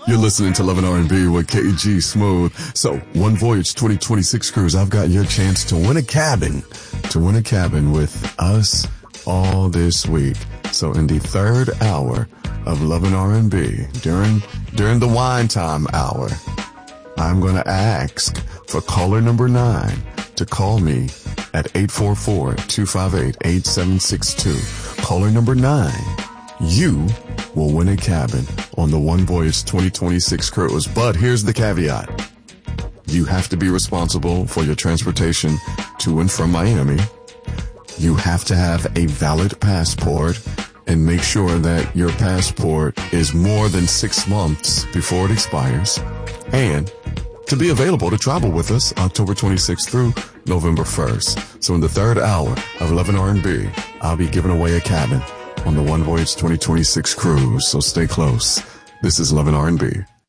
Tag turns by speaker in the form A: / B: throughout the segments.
A: You're listening to Love and R&B with KG Smooth. So, One Voyage 2026 Cruise, I've got your chance to win a cabin. To win a cabin with us all this week. So, in the third hour of Love and R&B, during the wine time hour, I'm going to ask for caller number 9 to call me at 844-258-8762. Caller number 9. You will win a cabin on the One Voyage 2026 cruise. But here's the caveat. You have to be responsible for your transportation to and from Miami. You have to have a valid passport and make sure that your passport is more than 6 months before it expires. And to be available to travel with us October 26th through November 1st. So in the third hour of Love and R&B, I'll be giving away a cabin on the One Voyage 2026 cruise, so stay close. This is Love and R&B.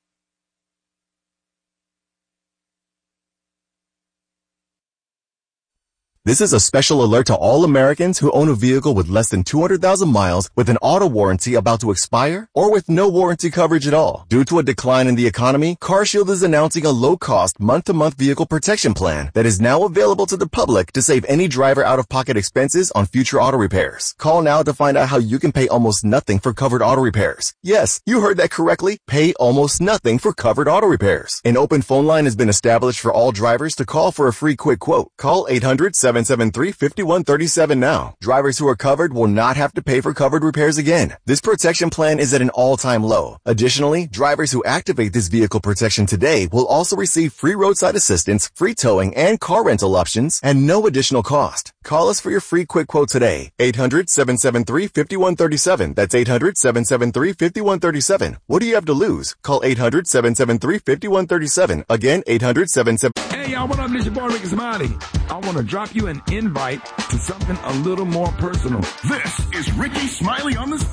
B: This is a special alert to all Americans who own a vehicle with less than 200,000 miles with an auto warranty about to expire or with no warranty coverage at all. Due to a decline in the economy, CarShield is announcing a low-cost month-to-month vehicle protection plan that is now available to the public to save any driver out-of-pocket expenses on future auto repairs. Call now to find out how you can pay almost nothing for covered auto repairs. Yes, you heard that correctly. Pay almost nothing for covered auto repairs. An open phone line has been established for all drivers to call for a free quick quote. Call 800-773-5137 now. Drivers who are covered will not have to pay for covered repairs again. This protection plan is at an all-time low. Additionally, drivers who activate this vehicle protection today will also receive free roadside assistance, free towing, and car rental options at no additional cost. Call us for your free quick quote today. 800-773-5137. That's 800-773-5137. What do you have to lose? Call 800-773-5137. Again, 800-773.
C: Hey, y'all, what up? This your boy, Ricky Smiley. I want to drop you an invite to something a little more personal.
D: This is Ricky Smiley on the